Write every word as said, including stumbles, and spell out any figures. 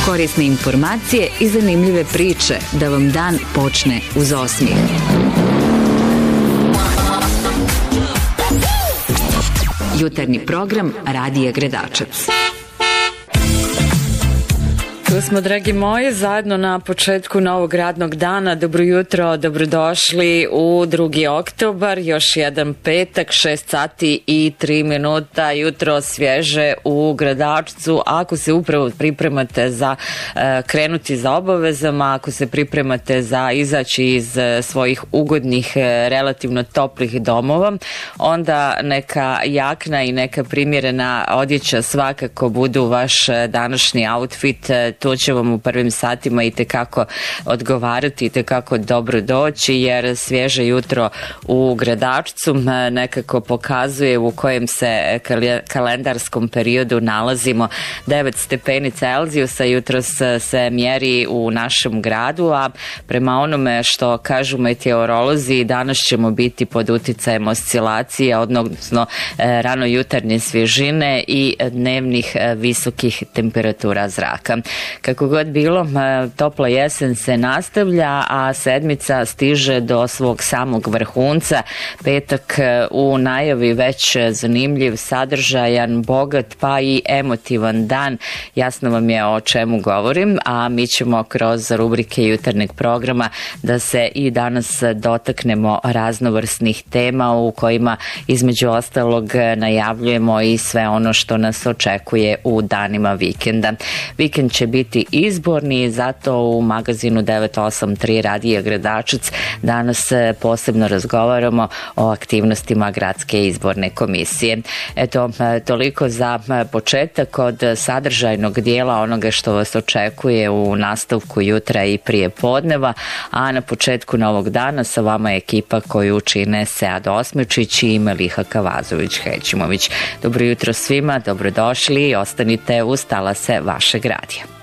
Korisne informacije i zanimljive priče da vam dan počne uz osmijeh. Jutarnji program Radija Gredačac. Tu smo, dragi moji, zajedno na početku novog radnog dana. Dobro jutro, dobrodošli u drugi oktobar, još jedan petak, šest sati i tri minuta, jutro svježe u Gredačcu. Ako se upravo pripremate za e, krenuti za obavezama, ako se pripremate za izaći iz e, svojih ugodnih, e, relativno toplih domova, onda neka jakna i neka primjerena odjeća svakako budu vaš e, današnji outfit. E, to će vam u prvim satima i tekako odgovarati, i tekako dobro doći, jer svježe jutro u Gredačcu nekako pokazuje u kojem se kalendarskom periodu nalazimo. devet stepeni Celzijusa jutros se mjeri u našem gradu, a prema onome što kažu meteorolozi, danas ćemo biti pod uticajem oscilacije, odnosno rano jutarnje svježine i dnevnih visokih temperatura zraka. Kako god bilo, topla jesen se nastavlja, a sedmica stiže do svog samog vrhunca. Petak u najavi već zanimljiv, sadržajan, bogat pa i emotivan dan. Jasno vam je o čemu govorim, a mi ćemo kroz rubrike jutarnjeg programa da se i danas dotaknemo raznovrsnih tema u kojima između ostalog najavljujemo i sve ono što nas očekuje u danima vikenda. Vikend će biti izborni, zato u magazinu devet osam tri Radija Gredačac danas posebno razgovaramo o aktivnostima Gradske izborne komisije. Eto, toliko za početak od sadržajnog dijela onoga što vas očekuje u nastavku jutra i prije podneva, a na početku novog dana sa vama je ekipa koju čine Sead Osmečić i Meliha Kavazović-Hećimović. Dobro jutro svima, dobrodošli i ostanite uz talase vašeg radija.